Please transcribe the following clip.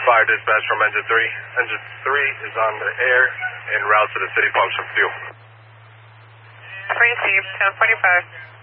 Fire dispatch from engine 3. Engine 3 is on the air en route to the city pumps for fuel. Received, 1045.